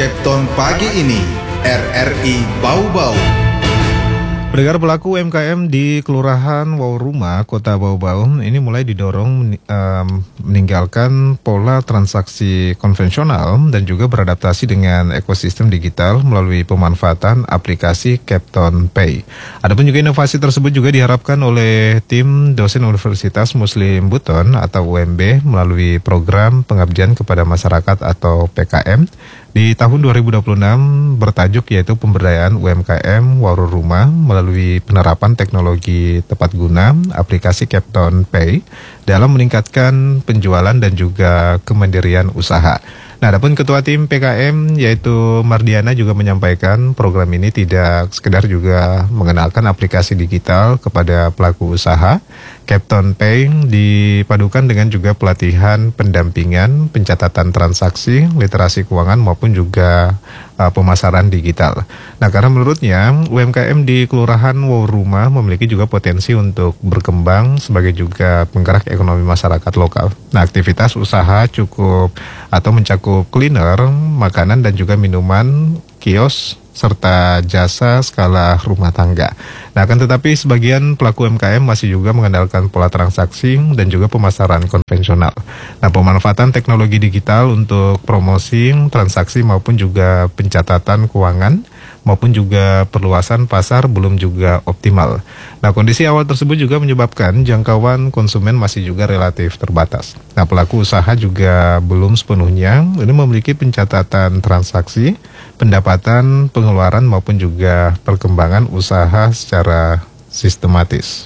Captain Pagi ini RRI Bau-Bau. Pendengar, pelaku UMKM di Kelurahan Wauruma, Kota Bau-Bau ini mulai didorong meninggalkan pola transaksi konvensional dan juga beradaptasi dengan ekosistem digital melalui pemanfaatan aplikasi Captain Pay. Adapun juga inovasi tersebut juga diharapkan oleh tim dosen Universitas Muslim Buton atau UMB melalui program pengabdian kepada masyarakat atau PKM di tahun 2026 bertajuk yaitu pemberdayaan UMKM Wauruma melalui penerapan teknologi tepat guna aplikasi Captain Pay dalam meningkatkan penjualan dan juga kemandirian usaha. Nah, adapun ketua tim PKM yaitu Mardiana juga menyampaikan program ini tidak sekedar juga mengenalkan aplikasi digital kepada pelaku usaha. Captain Pay dipadukan dengan juga pelatihan pendampingan, pencatatan transaksi, literasi keuangan maupun juga pemasaran digital. Nah, karena menurutnya UMKM di Kelurahan Wauruma memiliki juga potensi untuk berkembang sebagai juga penggerak ekonomi masyarakat lokal. Nah, aktivitas usaha cukup atau mencakup kuliner, makanan dan juga minuman, kios, serta jasa skala rumah tangga. Nah, akan tetapi sebagian pelaku UMKM masih juga mengandalkan pola transaksi dan juga pemasaran konvensional. Nah, pemanfaatan teknologi digital untuk promosi, transaksi maupun juga pencatatan keuangan maupun juga perluasan pasar belum juga optimal. Nah, kondisi awal tersebut juga menyebabkan jangkauan konsumen masih juga relatif terbatas. Nah, pelaku usaha juga belum sepenuhnya ini memiliki pencatatan transaksi, pendapatan, pengeluaran maupun juga perkembangan usaha secara sistematis.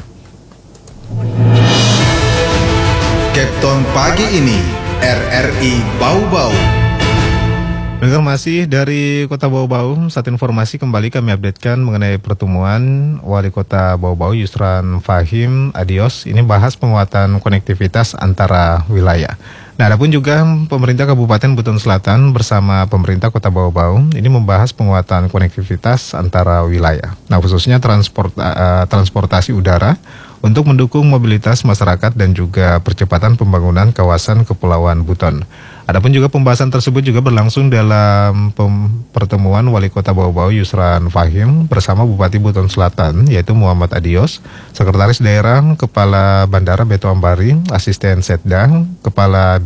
Captain Pagi ini RRI Bau-Bau. Dengar masih dari Kota Bau-Bau, saat informasi kembali kami updatekan mengenai pertemuan Wali Kota Bau-Bau Yusran Fahim Adios. Ini bahas penguatan konektivitas antara wilayah. Nah, adapun juga pemerintah Kabupaten Buton Selatan bersama pemerintah Kota Bau-Bau ini membahas penguatan konektivitas antara wilayah. Nah, khususnya transportasi udara untuk mendukung mobilitas masyarakat dan juga percepatan pembangunan kawasan Kepulauan Buton. Adapun juga pembahasan tersebut juga berlangsung dalam pertemuan Wali Kota Bau-Bau Yusran Fahim bersama Bupati Buton Selatan yaitu Muhammad Adios, Sekretaris Daerah, Kepala Bandara Beto Ambari, Asisten Setda, Kepala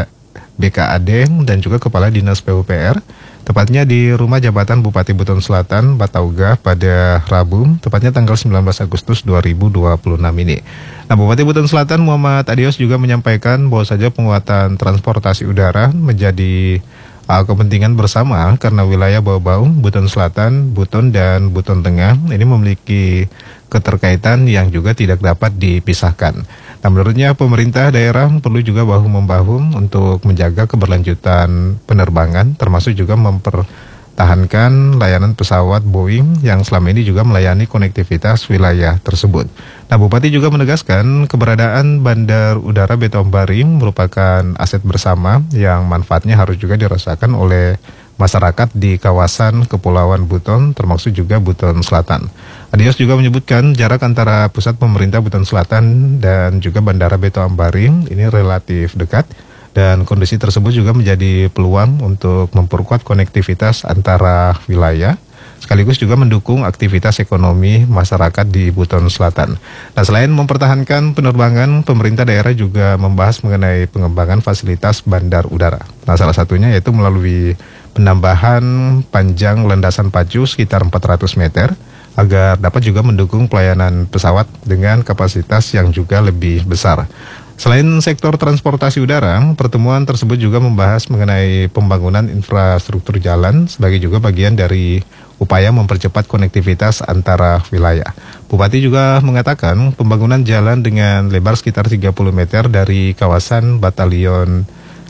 BKAD dan juga Kepala Dinas PUPR, tepatnya di Rumah Jabatan Bupati Buton Selatan, Batauga pada Rabu, tepatnya tanggal 19 Agustus 2026 ini. Nah, Bupati Buton Selatan Muhammad Adios juga menyampaikan bahwa saja penguatan transportasi udara menjadi kepentingan bersama karena wilayah Bau-Bau, Buton Selatan, Buton dan Buton Tengah ini memiliki keterkaitan yang juga tidak dapat dipisahkan. Nah, menurutnya pemerintah daerah perlu juga bahu-membahu untuk menjaga keberlanjutan penerbangan, termasuk juga mempertahankan layanan pesawat Boeing yang selama ini juga melayani konektivitas wilayah tersebut. Nah, Bupati juga menegaskan keberadaan Bandar Udara Beto Ambari merupakan aset bersama yang manfaatnya harus juga dirasakan oleh masyarakat di kawasan Kepulauan Buton, termasuk juga Buton Selatan. Adios juga menyebutkan jarak antara pusat pemerintah Buton Selatan dan juga Bandara Beto Ambari ini relatif dekat dan kondisi tersebut juga menjadi peluang untuk memperkuat konektivitas antara wilayah sekaligus juga mendukung aktivitas ekonomi masyarakat di Buton Selatan. Nah, selain mempertahankan penerbangan, pemerintah daerah juga membahas mengenai pengembangan fasilitas bandar udara. Nah, salah satunya yaitu melalui penambahan panjang landasan pacu sekitar 400 meter agar dapat juga mendukung pelayanan pesawat dengan kapasitas yang juga lebih besar. Selain sektor transportasi udara, pertemuan tersebut juga membahas mengenai pembangunan infrastruktur jalan sebagai juga bagian dari upaya mempercepat konektivitas antara wilayah. Bupati juga mengatakan pembangunan jalan dengan lebar sekitar 30 meter dari kawasan Batalion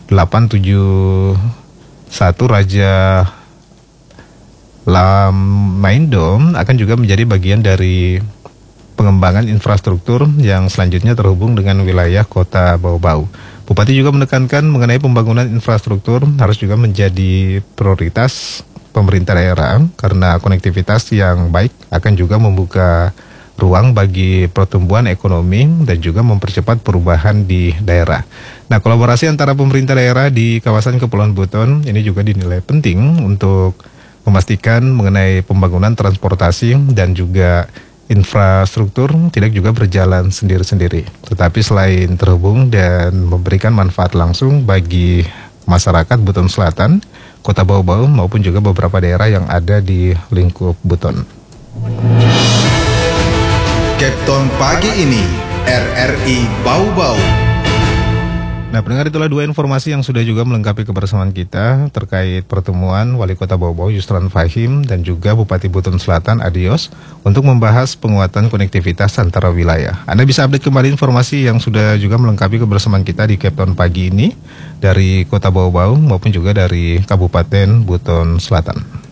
871 Raja Lamaindo akan juga menjadi bagian dari pengembangan infrastruktur yang selanjutnya terhubung dengan wilayah Kota Bau-Bau. Bupati juga menekankan mengenai pembangunan infrastruktur harus juga menjadi prioritas pemerintah daerah karena konektivitas yang baik akan juga membuka ruang bagi pertumbuhan ekonomi dan juga mempercepat perubahan di daerah. Nah, kolaborasi antara pemerintah daerah di kawasan Kepulauan Buton ini juga dinilai penting untuk memastikan mengenai pembangunan transportasi dan juga infrastruktur tidak juga berjalan sendiri-sendiri, tetapi selain terhubung dan memberikan manfaat langsung bagi masyarakat Buton Selatan, Kota Bau-Bau maupun juga beberapa daerah yang ada di lingkup Buton. Kapten pagi ini RRI Bau-Bau. Nah, pendengar, itulah dua informasi yang sudah juga melengkapi kebersamaan kita terkait pertemuan Wali Kota Bau-Bau Yusran Fahim dan juga Bupati Buton Selatan Adios untuk membahas penguatan konektivitas antara wilayah. Anda bisa update kembali informasi yang sudah juga melengkapi kebersamaan kita di Kapten pagi ini dari Kota Bau-Bau maupun juga dari Kabupaten Buton Selatan.